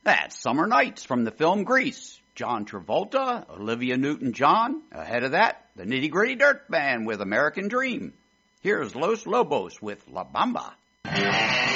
That's Summer Nights from the film Grease. John Travolta, Olivia Newton-John. Ahead of that, the Nitty Gritty Dirt Band with American Dream. Here's Los Lobos with La Bamba.